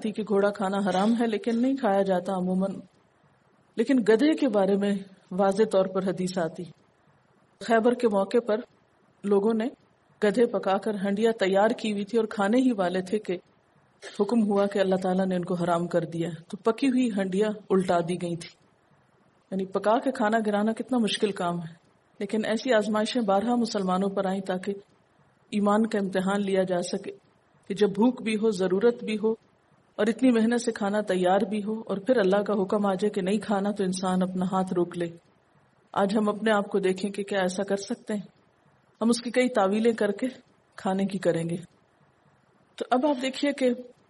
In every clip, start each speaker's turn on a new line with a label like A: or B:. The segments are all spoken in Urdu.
A: آتی کہ گھوڑا کھانا حرام ہے لیکن نہیں کھایا جاتا عموماً. لیکن گدھے کے بارے میں واضح طور پر حدیث آتی. خیبر کے موقع پر لوگوں نے گدھے پکا کر ہنڈیاں تیار کی ہوئی تھی اور کھانے ہی والے تھے کہ حکم ہوا کہ اللہ تعالیٰ نے ان کو حرام کر دیا. تو پکی ہوئی ہنڈیاں الٹا دی گئی تھی. یعنی پکا کے کھانا گرانا کتنا مشکل کام ہے. لیکن ایسی آزمائشیں بارہا مسلمانوں پر آئیں تاکہ ایمان کا امتحان لیا جا سکے کہ جب بھوک بھی ہو، ضرورت بھی ہو اور اتنی محنت سے کھانا تیار بھی ہو اور پھر اللہ کا حکم آ جائے کہ نہیں کھانا تو انسان اپنا ہاتھ روک لے. آج ہم اپنے آپ کو دیکھیں کہ کیا ایسا کر سکتے ہیں. ہم اس کی کئی تعویلیں کر کے کھانے کی کریں گے. تو اب آپ دیکھیے کہ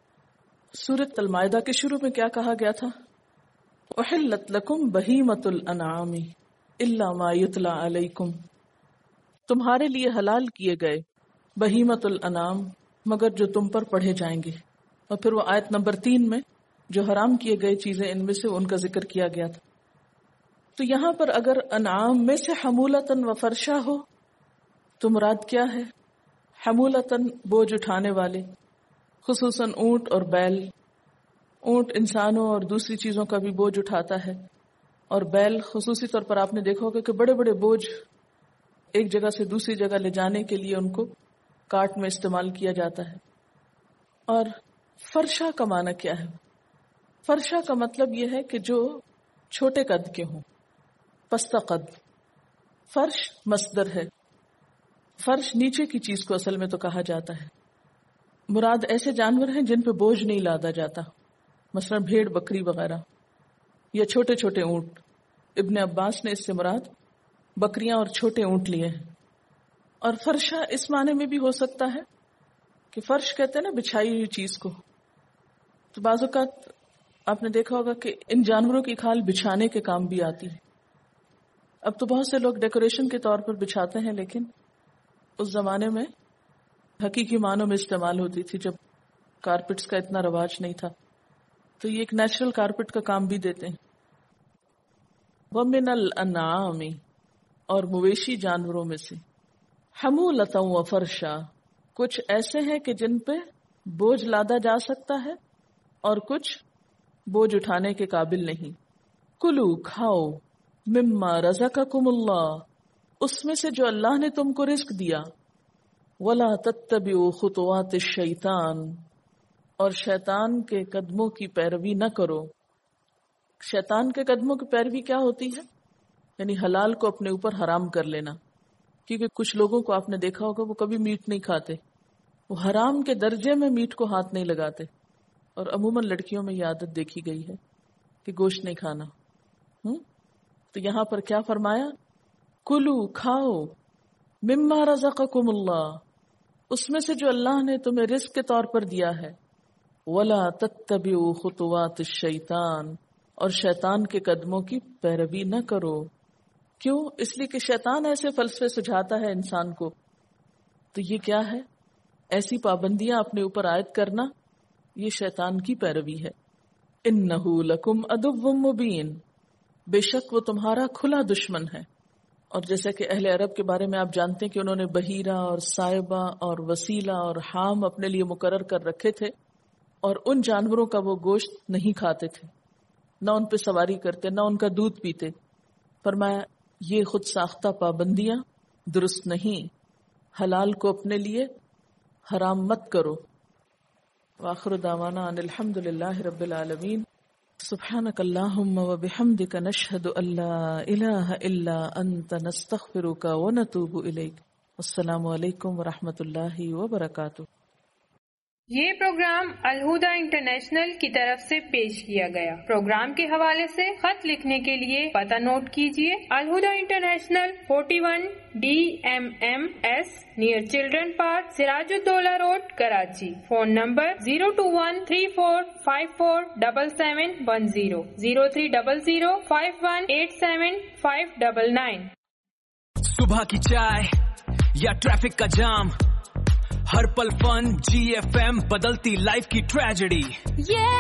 A: سورۃ المائدہ کے شروع میں کیا کہا گیا تھا؟ احلت لکم بہیمۃ الانعام الا ما یتلی علیکم. تمہارے لیے حلال کیے گئے بہیمۃ الانعام مگر جو تم پر پڑھے جائیں گے. اور پھر وہ آیت نمبر 3 میں جو حرام کیے گئے چیزیں ان میں سے ان کا ذکر کیا گیا تھا. تو یہاں پر اگر انعام میں سے حمولتاً و فرشا ہو تو مراد کیا ہے؟ حمولتاً بوجھ اٹھانے والے، خصوصاً اونٹ اور بیل. اونٹ انسانوں اور دوسری چیزوں کا بھی بوجھ اٹھاتا ہے، اور بیل خصوصی طور پر آپ نے دیکھا ہوگا کہ بڑے بڑے بوجھ ایک جگہ سے دوسری جگہ لے جانے کے لیے ان کو کارٹ میں استعمال کیا جاتا ہے. اور فرشا کا معنی کیا ہے؟ فرشا کا مطلب یہ ہے کہ جو چھوٹے قد کے ہوں، پستہ قد. فرش مصدر ہے. فرش نیچے کی چیز کو اصل میں تو کہا جاتا ہے. مراد ایسے جانور ہیں جن پہ بوجھ نہیں لادا جاتا، مثلا بھیڑ، بکری وغیرہ، یا چھوٹے چھوٹے اونٹ. ابن عباس نے اس سے مراد بکریاں اور چھوٹے اونٹ لیے ہیں. اور فرشا اس معنی میں بھی ہو سکتا ہے کہ فرش کہتے ہیں نا بچھائی ہوئی چیز کو. تو بعض اوقات آپ نے دیکھا ہوگا کہ ان جانوروں کی کھال بچھانے کے کام بھی آتی ہے. اب تو بہت سے لوگ ڈیکوریشن کے طور پر بچھاتے ہیں، لیکن اس زمانے میں حقیقی معنوں میں استعمال ہوتی تھی جب کارپٹس کا اتنا رواج نہیں تھا. تو یہ ایک نیچرل کارپٹ کا کام بھی دیتے ہیں. وَمِنَ الْأَنْعَامِ، اور مویشی جانوروں میں سے، حمولۃ و فرشا، کچھ ایسے ہیں کہ جن پہ بوجھ لادا جا سکتا ہے اور کچھ بوجھ اٹھانے کے قابل نہیں. کلو، کھاؤ، مما رزقکم اللہ، اس میں سے جو اللہ نے تم کو رزق دیا. ولا تتبعوا خطوات الشیطان، اور شیطان کے قدموں کی پیروی نہ کرو. شیطان کے قدموں کی پیروی کیا ہوتی ہے؟ یعنی حلال کو اپنے اوپر حرام کر لینا. کیونکہ کچھ لوگوں کو آپ نے دیکھا ہوگا وہ کبھی میٹ نہیں کھاتے، وہ حرام کے درجے میں میٹ کو ہاتھ نہیں لگاتے. اور عموماً لڑکیوں میں یہ عادت دیکھی گئی ہے کہ گوشت نہیں کھانا. تو یہاں پر کیا فرمایا؟ کلو، کھاؤ، مما رزقکم اللہ، اس میں سے جو اللہ نے تمہیں رزق کے طور پر دیا ہے. ولا تتبعوا خطوات الشیطان، اور شیطان کے قدموں کی پیروی نہ کرو. کیوں؟ اس لیے کہ شیطان ایسے فلسفے سجھاتا ہے انسان کو. تو یہ کیا ہے؟ ایسی پابندیاں اپنے اوپر عائد کرنا، یہ شیطان کی پیروی ہے. انہ لکم عدو مبین، بے شک وہ تمہارا کھلا دشمن ہے. اور جیسا کہ اہل عرب کے بارے میں آپ جانتے ہیں کہ انہوں نے بحیرہ اور سائبہ اور وسیلہ اور حام اپنے لیے مقرر کر رکھے تھے، اور ان جانوروں کا وہ گوشت نہیں کھاتے تھے، نہ ان پہ سواری کرتے، نہ ان کا دودھ پیتے. فرمایا یہ خود ساختہ پابندیاں درست نہیں، حلال کو اپنے لیے حرام مت کرو. وآخر دعوانا ان الحمد للہ رب العالمین. سبحانک اللہم وبحمدک نشہد ان لا الہ الا انت نستغفرک ونتوب الیک. السلام علیکم ورحمۃ اللہ وبرکاتہ.
B: یہ پروگرام الہدیٰ انٹرنیشنل کی طرف سے پیش کیا گیا. پروگرام کے حوالے سے خط لکھنے کے لیے پتہ نوٹ کیجیے: ul Huda international 41 DMMS near children park, سراج ud-Daula road, Karachi. Phone number 02134547710 0300518759.
C: صبح کی چائے یا ٹریفک کا جام، ہر پل فن، GFM بدلتی لائف کی ٹریجڈی.